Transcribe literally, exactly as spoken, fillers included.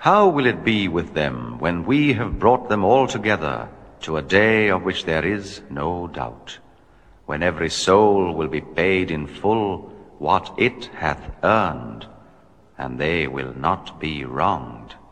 How will it be with them when we have brought them all together to a day of which there is no doubt, when every soul will be paid in full what it hath earned, and they will not be wronged?